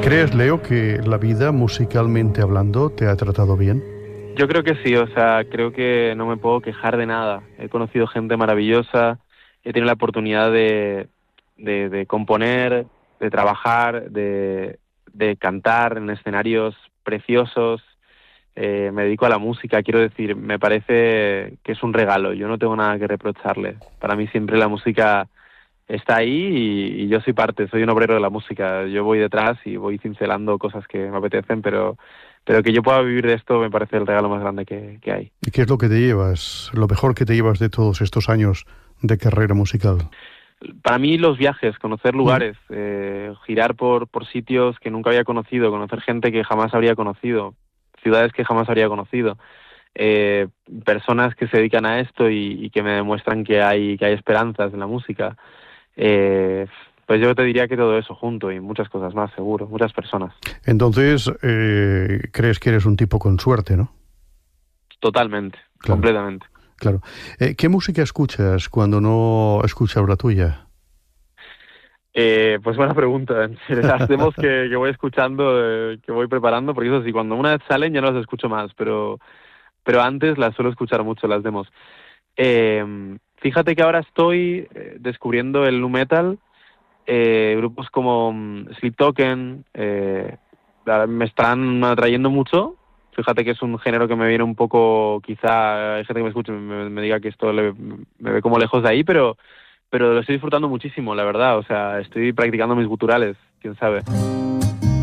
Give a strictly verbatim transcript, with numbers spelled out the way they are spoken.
¿Crees, Leo, que la vida, musicalmente hablando, te ha tratado bien? Yo creo que sí, o sea, creo que no me puedo quejar de nada. He conocido gente maravillosa, he tenido la oportunidad de, de, de componer, de trabajar, de, de cantar en escenarios preciosos. Eh, me dedico a la música, quiero decir, me parece que es un regalo, yo no tengo nada que reprocharle. Para mí siempre la música está ahí y, y yo soy parte, soy un obrero de la música. Yo voy detrás y voy cincelando cosas que me apetecen, pero, pero que yo pueda vivir de esto me parece el regalo más grande que, que hay. ¿Y qué es lo que te llevas, lo mejor que te llevas de todos estos años de carrera musical? Para mí los viajes, conocer Mm. lugares, eh, girar por, por sitios que nunca había conocido, conocer gente que jamás habría conocido, ciudades que jamás habría conocido, eh, personas que se dedican a esto y, y que me demuestran que hay, que hay esperanzas en la música. Eh, pues yo te diría que todo eso junto y muchas cosas más, seguro, muchas personas. Entonces, eh, crees que eres un tipo con suerte, ¿no? Totalmente, Claro, completamente. claro. Eh, ¿qué música escuchas cuando no escuchas la tuya? Eh, pues buena pregunta. Las demos que, que voy escuchando, eh, que voy preparando, porque eso sí, cuando una vez salen ya no las escucho más, pero, pero antes las suelo escuchar mucho, las demos. Eh, fíjate que ahora estoy eh, descubriendo el nu metal, eh, grupos como mm, Sleep Token, eh, la- me están atrayendo mucho. Fíjate que es un género que me viene un poco, quizá hay gente que me escuche y me, me diga que esto le- me ve como lejos de ahí, pero pero lo estoy disfrutando muchísimo, la verdad. O sea, estoy practicando mis guturales, quién sabe.